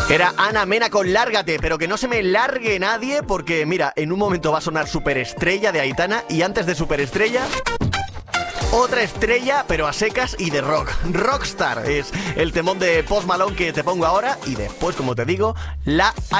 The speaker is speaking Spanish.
Era Ana Mena con Lárgate, pero que no se me largue nadie porque, mira, en un momento va a sonar Superestrella de Aitana y antes de Superestrella, otra estrella, pero a secas y de rock. Rockstar es el temón de Post Malone que te pongo ahora y después, como te digo, la